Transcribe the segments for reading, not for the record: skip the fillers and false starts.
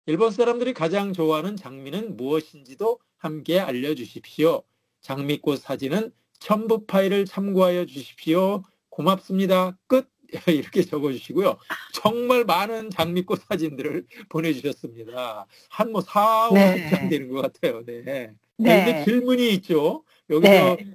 일본 사람들이 가장 좋아하는 장미는 무엇인지도 함께 알려주십시오. 장미꽃 사진은 첨부 파일을 참고하여 주십시오. 고맙습니다. 끝. 이렇게 적어주시고요. 정말 많은 장미꽃 사진들을 보내주셨습니다. 한 4, 50장 네. 되는 것 같아요. 네. 네, 근데 네. 질문이 있죠. 여기서 네.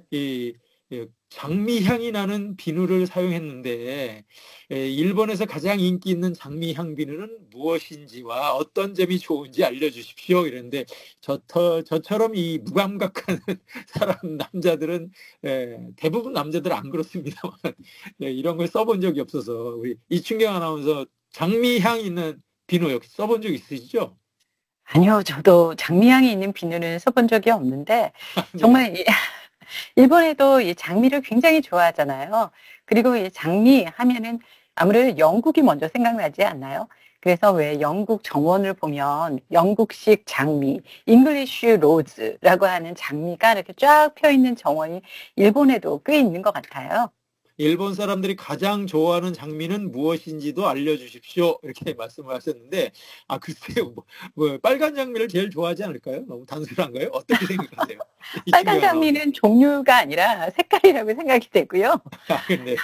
장미향이 나는 비누를 사용했는데 일본에서 가장 인기 있는 장미향 비누는 무엇인지와 어떤 점이 좋은지 알려주십시오. 이랬는데 저처럼 이 무감각한 사람 남자들은 대부분 남자들은 안 그렇습니다만 이런 걸 써본 적이 없어서 우리 이춘경 아나운서 장미향 있는 비누 역시 써본 적 있으시죠? 아니요. 저도 장미향이 있는 비누는 써본 적이 없는데 네. 정말 일본에도 이 장미를 굉장히 좋아하잖아요. 그리고 이 장미 하면은 아무래도 영국이 먼저 생각나지 않나요? 그래서 왜 영국 정원을 보면 영국식 장미, 잉글리쉬 로즈라고 하는 장미가 이렇게 쫙 펴 있는 정원이 일본에도 꽤 있는 것 같아요. 일본 사람들이 가장 좋아하는 장미는 무엇인지도 알려주십시오. 이렇게 말씀을 하셨는데, 글쎄요, 빨간 장미를 제일 좋아하지 않을까요? 너무 단순한가요? 어떻게 생각하세요? 빨간 이충경 아나운서. 장미는 종류가 아니라 색깔이라고 생각이 되고요. 네.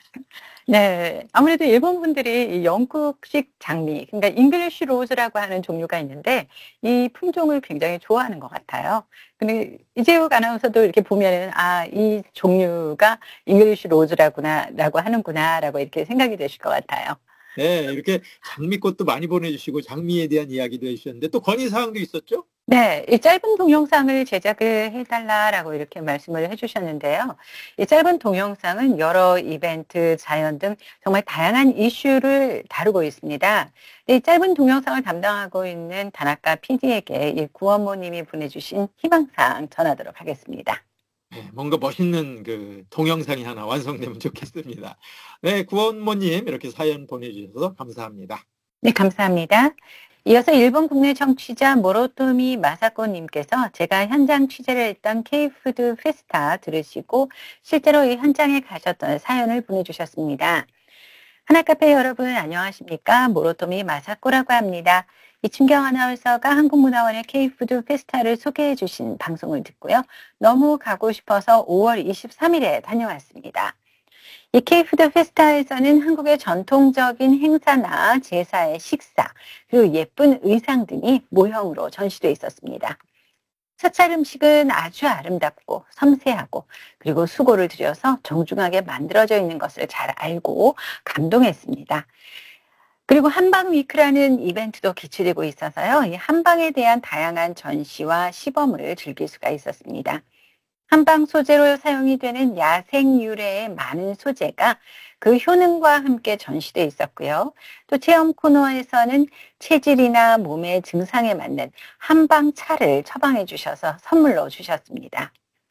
네. 아무래도 일본 분들이 이 영국식 장미, 그러니까 잉글리쉬 로즈라고 하는 종류가 있는데 이 품종을 굉장히 좋아하는 것 같아요. 근데 이재욱 아나운서도 이렇게 보면은 '아 이 종류가 잉글리쉬 로즈라구나.'라고 하는구나라고 이렇게 생각이 되실 것 같아요. 네, 이렇게 장미꽃도 많이 보내주시고, 장미에 대한 이야기도 해주셨는데, 또 건의사항도 있었죠? 네. 이 짧은 동영상을 제작을 해 달라라고 이렇게 말씀을 해 주셨는데요. 이 짧은 동영상은 여러 이벤트, 자연 등 정말 다양한 이슈를 다루고 있습니다. 이 짧은 동영상을 담당하고 있는 다나카 PD에게 이 구원모님이 보내주신 희망사항 전하도록 하겠습니다. 네, 뭔가 멋있는 그 동영상이 하나 완성되면 좋겠습니다. 네, 구원모님, 이렇게 사연 보내주셔서 감사합니다. 네, 감사합니다. 이어서 일본 국내 청취자 모로토미 마사코님께서 제가 현장 취재를 했던 K푸드 페스타 들으시고 실제로 이 현장에 가셨던 사연을 보내주셨습니다. 하나카페 여러분 안녕하십니까? 모로토미 마사코라고 합니다. 이춘경 아나운서가 한국문화원의 K푸드 페스타를 소개해 주신 방송을 듣고요. 너무 가고 싶어서 5월 23일에 다녀왔습니다. 이 K푸드 페스타에서는 한국의 전통적인 행사나 제사의 식사, 그리고 예쁜 의상 등이 모형으로 전시돼 있었습니다. 사찰 음식은 아주 아름답고 섬세하고 그리고 수고를 들여서 정중하게 만들어져 있는 것을 잘 알고 감동했습니다. 그리고 한방 위크라는 이벤트도 개최되고 있어서요. 이 한방에 대한 다양한 전시와 시범을 즐길 수가 있었습니다. 한방 소재로 사용이 되는 야생 유래의 많은 소재가 그 효능과 함께 전시돼 있었고요. 또 체험 코너에서는 체질이나 몸의 증상에 맞는 한방 차를 처방해 주셔서 선물로 주셨습니다.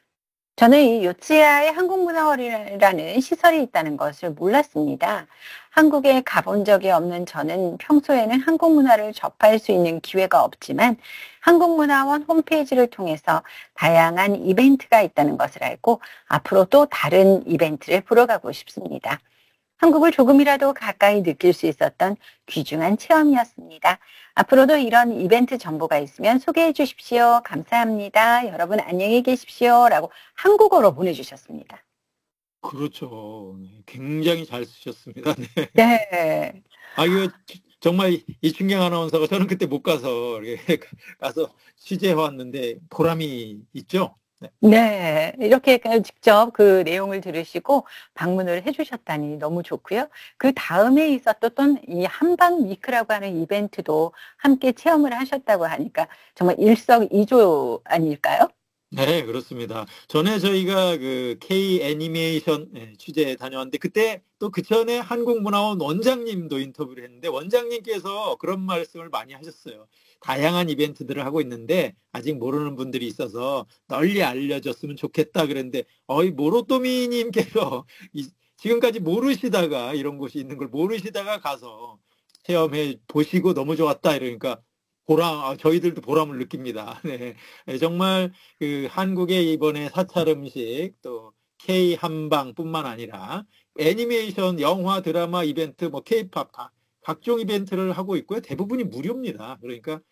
저는 이 요츠야에 한국문화원이라는 시설이 있다는 것을 몰랐습니다. 한국에 가본 적이 없는 저는 평소에는 한국 문화를 접할 수 있는 기회가 없지만 한국문화원 홈페이지를 통해서 다양한 이벤트가 있다는 것을 알고 앞으로 또 다른 이벤트를 보러 가고 싶습니다. 한국을 조금이라도 가까이 느낄 수 있었던 귀중한 체험이었습니다. 앞으로도 이런 이벤트 정보가 있으면 소개해 주십시오. 감사합니다. 여러분 안녕히 계십시오. 라고 한국어로 보내주셨습니다. 그렇죠. 네, 굉장히 잘 쓰셨습니다. 네. 네. 이거 정말 이춘경 아나운서가 저는 그때 못 가서 이렇게 가서 취재해 왔는데 보람이 있죠? 네. 네. 이렇게 직접 그 내용을 들으시고 방문을 해 주셨다니 너무 좋고요. 그다음에 있었던 이 한방 위크라고 하는 이벤트도 함께 체험을 하셨다고 하니까 정말 일석이조 아닐까요? 네, 그렇습니다. 전에 저희가 그 K 애니메이션 취재 다녀왔는데 그때 또 그 전에 한국문화원 원장님도 인터뷰를 했는데 원장님께서 그런 말씀을 많이 하셨어요. 다양한 이벤트들을 하고 있는데 아직 모르는 분들이 있어서 널리 알려졌으면 좋겠다 그랬는데 모로토미님께서 지금까지 모르시다가 이런 곳이 있는 걸 모르시다가 가서 체험해 보시고 너무 좋았다 이러니까 저희들도 보람을 느낍니다. 네. 정말 그 한국의 이번에 사찰 음식 또 K 한방뿐만 아니라 애니메이션, 영화, 드라마, 이벤트, K-팝 각종 이벤트를 하고 있고요. 대부분이 무료입니다. 그러니까